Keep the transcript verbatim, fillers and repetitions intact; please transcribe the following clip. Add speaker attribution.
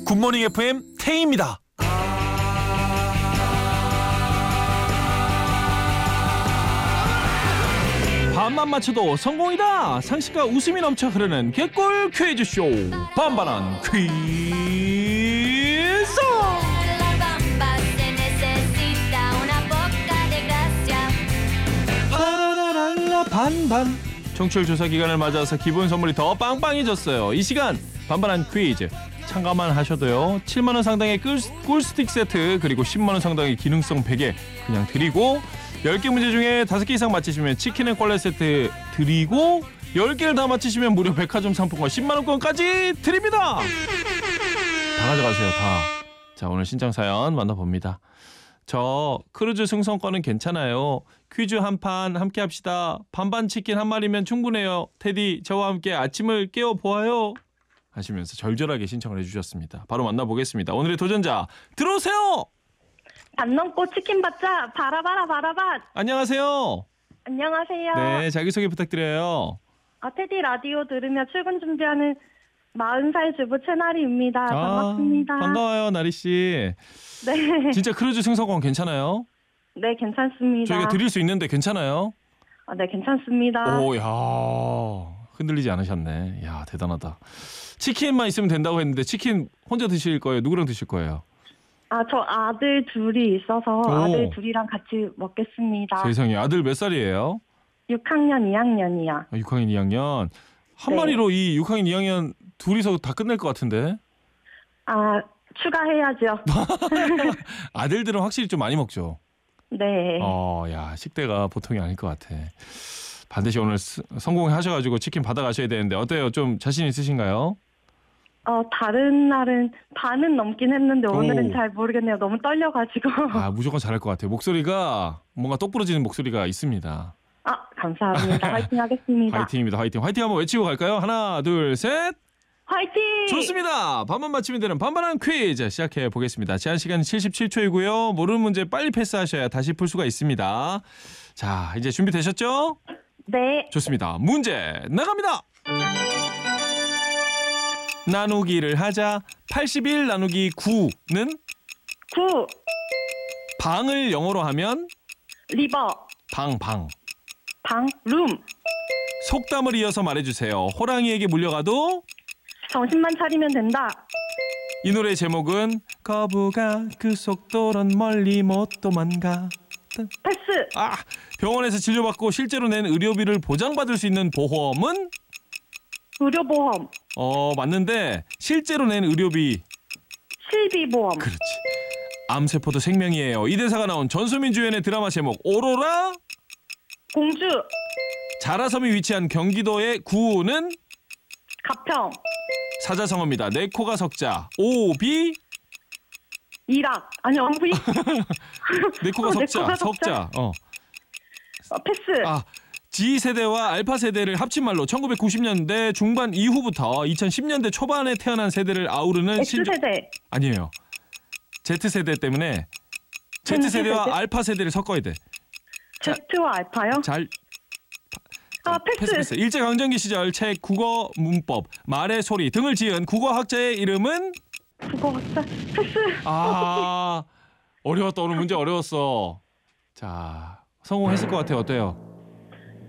Speaker 1: 굿모닝 에프엠 태희입니다. 반만 맞춰도 성공이다. 상식과 웃음이 넘쳐 흐르는 개꿀 퀴즈쇼 반반한 퀴즈. 파라라라 반반. 청취율 조사 기간을 맞아서 기본 선물이 더 빵빵해졌어요. 이 시간 반반한 퀴즈 참가만 하셔도요 칠만 원 상당의 꿀, 꿀스틱 세트 그리고 십만 원 상당의 기능성 베개 그냥 드리고 열 개 문제 중에 다섯 개 이상 맞히시면 치킨 앤 콜라 세트 드리고 열 개를 다 맞히시면 무료 백화점 상품권 십만 원권까지 드립니다. 다 가져가세요 다. 자, 오늘 신청 사연 만나봅니다. 저 크루즈 승선권은 괜찮아요. 퀴즈 한 판 함께 합시다. 반반 치킨 한 마리면 충분해요. 테디 저와 함께 아침을 깨워보아요 하시면서 절절하게 신청을 해주셨습니다. 바로 만나보겠습니다. 오늘의 도전자 들어오세요.
Speaker 2: 반 넘고 치킨 받자. 바라바라 바라밭.
Speaker 1: 안녕하세요.
Speaker 2: 안녕하세요.
Speaker 1: 네, 자기소개 부탁드려요.
Speaker 2: 아, 테디 라디오 들으며 출근 준비하는 마흔 살 주부 채나리입니다. 반갑습니다.
Speaker 1: 아, 반가워요, 나리씨.
Speaker 2: 네.
Speaker 1: 진짜 크루즈 승선권 괜찮아요?
Speaker 2: 네, 괜찮습니다.
Speaker 1: 저희가 드릴 수 있는데 괜찮아요?
Speaker 2: 아, 네, 괜찮습니다.
Speaker 1: 오, 야, 흔들리지 않으셨네. 야, 대단하다. 치킨만 있으면 된다고 했는데 치킨 혼자 드실 거예요? 누구랑 드실 거예요?
Speaker 2: 아, 저 아들 둘이 있어서
Speaker 1: 오.
Speaker 2: 아들 둘이랑 같이 먹겠습니다.
Speaker 1: 세상에, 아들 몇 살이에요?
Speaker 2: 육 학년, 이 학년이요.
Speaker 1: 아, 육 학년, 이 학년. 한
Speaker 2: 네.
Speaker 1: 마리로 이 육 학년, 이 학년 둘이서 다 끝낼 것 같은데?
Speaker 2: 아, 추가해야죠.
Speaker 1: 아들들은 확실히 좀 많이 먹죠?
Speaker 2: 네.
Speaker 1: 어, 야, 식대가 보통이 아닐 것 같아. 반드시 오늘 스, 성공하셔가지고 치킨 받아가셔야 되는데 어때요? 좀 자신 있으신가요?
Speaker 2: 어, 다른 날은 반은 넘긴 했는데 오늘은
Speaker 1: 오.
Speaker 2: 잘 모르겠네요. 너무 떨려가지고.
Speaker 1: 아, 무조건 잘할 것 같아요. 목소리가 뭔가 똑부러지는 목소리가 있습니다.
Speaker 2: 아, 감사합니다. 화이팅 하겠습니다.
Speaker 1: 화이팅입니다. 화이팅. 화이팅 한번 외치고 갈까요? 하나, 둘, 셋.
Speaker 2: 화이팅!
Speaker 1: 좋습니다. 반만 맞히면 되는 반반한 퀴즈 시작해 보겠습니다. 제한 시간은 칠십칠 초이고요. 모르는 문제 빨리 패스하셔야 다시 풀 수가 있습니다. 자, 이제 준비되셨죠?
Speaker 2: 네.
Speaker 1: 좋습니다. 문제 나갑니다. 나누기를 하자. 팔십일 나누기 구는
Speaker 2: 구.
Speaker 1: 방을 영어로 하면
Speaker 2: 리버.
Speaker 1: 방, 방.
Speaker 2: 방. 룸.
Speaker 1: 속담을 이어서 말해주세요. 호랑이에게 물려가도
Speaker 2: 정신만 차리면 된다.
Speaker 1: 이 노래 제목은 거부가 그 속도론 멀리 못 도망가.
Speaker 2: 패스.
Speaker 1: 아, 병원에서 진료받고 실제로 낸 의료비를 보장받을 수 있는 보험은?
Speaker 2: 의료보험.
Speaker 1: 어, 맞는데 실제로 낸 의료비.
Speaker 2: 실비보험.
Speaker 1: 그렇지. 암세포도 생명이에요. 이 대사가 나온 전소민 주연의 드라마 제목 오로라.
Speaker 2: 공주.
Speaker 1: 자라섬이 위치한 경기도의 구는?
Speaker 2: 가평.
Speaker 1: 사자성어입니다. 네 코가 석자. 오비.
Speaker 2: 이락. 아니 엄비.
Speaker 1: 네 코가
Speaker 2: 어, 네
Speaker 1: 석자.
Speaker 2: 코가
Speaker 1: 석자. 어.
Speaker 2: 어, 패스.
Speaker 1: 아, G세대와 알파 세대를 합친 말로 천구백구십 년대 중반 이후부터 이천십 년대 초반에 태어난 세대를 아우르는 신조...
Speaker 2: X세대.
Speaker 1: 아니에요. Z세대 때문에 Z세대와
Speaker 2: Z세대?
Speaker 1: 알파 세대를 섞어야 돼.
Speaker 2: Z와 알파요?
Speaker 1: 잘
Speaker 2: 아, 패스.
Speaker 1: 패스 패스. 일제강점기 시절 책, 국어, 문법, 말의 소리 등을 지은 국어학자의 이름은?
Speaker 2: 국어 학자. 패스.
Speaker 1: 아, 어려웠다. 오늘 문제 어려웠어. 자, 성공했을 것 같아요. 어때요?